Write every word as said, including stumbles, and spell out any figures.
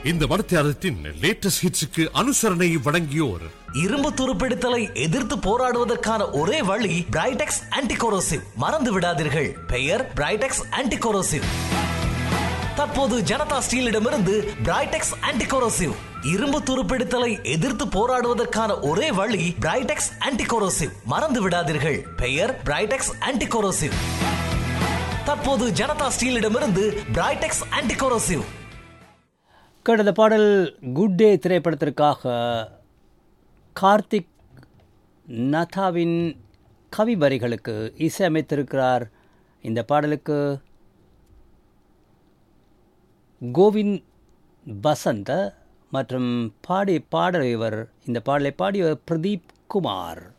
இந்த மடத்தியாரத்தின் லேட்டஸ்ட் ஹிட்ஸுக்கு அனுசரணை வழங்கியோர் இரும்பு துருப்பிடித்தலை எதிர்த்து போராடுவதற்கான ஒரே வழி பிரைடெக்ஸ் ஆன்டிகோரோசிவ். மறந்து விடாதீர்கள், பெயர் பிரைடெக்ஸ் ஆன்டிகோரோசிவ். தற்போது ஜனதா ஸ்டீலிடமிருந்து பிரைடெக்ஸ் ஆன்டிகோரோசிவ். இரும்பு துருப்பிடித்தலை எதிர்த்து போராடுவதற்கான ஒரே வழி பிரைடெக்ஸ் ஆன்டிகோரோசிவ். மறந்து விடாதீர்கள், பெயர் பிரைடெக்ஸ் ஆன்டிகோரோசிவ். தற்போது ஜனதா ஸ்டீலிடமிருந்து பிரைடெக்ஸ் ஆன்டிகோரோசிவ். கடந்த பாடல் குட் டே திரைப்படத்திற்காக கார்த்திக் நதாவின் கவி வரிகளுக்கு இசையமைத்திருக்கிறார். இந்த பாடலுக்கு கோவிந்த் பசந்த் மற்றும் பாடி பாடியவர் இந்த பாடலை பாடியவர் பிரதீப் குமார்.